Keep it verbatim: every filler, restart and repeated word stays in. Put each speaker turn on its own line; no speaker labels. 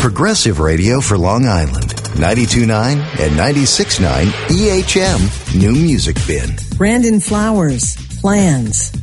Progressive Radio for Long Island. ninety-two point nine and ninety-six point nine E H M New Music Bin.
Brandon Flowers, Plans.